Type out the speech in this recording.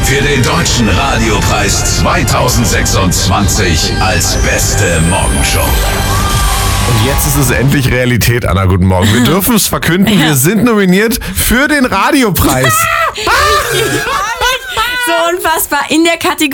für den Deutschen Radiopreis 2026 als beste Morgenshow. Und jetzt ist es endlich Realität, Anna. Guten Morgen. Wir dürfen es verkünden, wir sind nominiert für den Radiopreis. So unfassbar. In der Kategorie